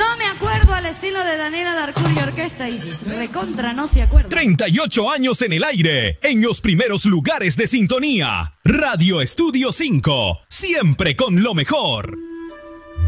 No me acuerdo al estilo de Daniela Darcur y Orquesta y recontra no se acuerda. 38 años en el aire, en los primeros lugares de sintonía. Radio Estudio 5, siempre con lo mejor.